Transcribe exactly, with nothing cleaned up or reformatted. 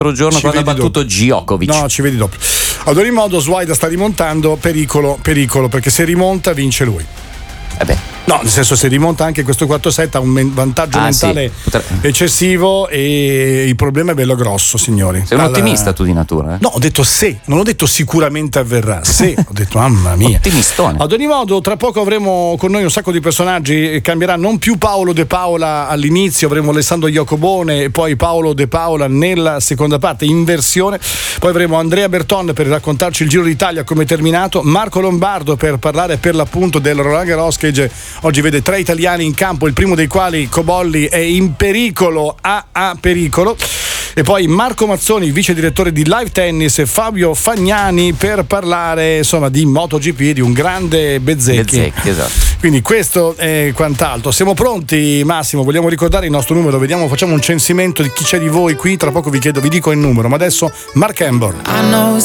giorno Ci quando ha vedi battuto Djokovic. No, ci vedi dopo. Ad ogni modo Swaida sta rimontando, pericolo, pericolo, perché se rimonta vince lui. Eh beh. No, nel senso, se rimonta anche questo quattro set ha un men- vantaggio Ah, mentale sì. Potre... eccessivo, e il problema è bello grosso, signori. Sei un Alla... ottimista tu di natura, eh? No, ho detto se, non ho detto sicuramente avverrà. Se, ho detto mamma mia. Ottimistone. Ad ogni modo, tra poco avremo con noi un sacco di personaggi. Cambierà non più Paolo De Paola all'inizio, avremo Alessandro Iacobone e poi Paolo De Paola nella seconda parte, in versione. Poi avremo Andrea Berton per raccontarci il Giro d'Italia come è terminato, Marco Lombardo per parlare per l'appunto del Roland Garros, che oggi vede tre italiani in campo, il primo dei quali, Cobolli, è in pericolo, a, a pericolo. E poi Marco Mazzoni, vice direttore di Live Tennis, e Fabio Fagnani per parlare insomma di MotoGP, di un grande Bezzecchi. Bezzecchi, esatto. Quindi questo è quant'altro. Siamo pronti, Massimo? Vogliamo ricordare il nostro numero? Vediamo, facciamo un censimento di chi c'è di voi qui. Tra poco vi chiedo, vi dico il numero, ma adesso Mark Hambor.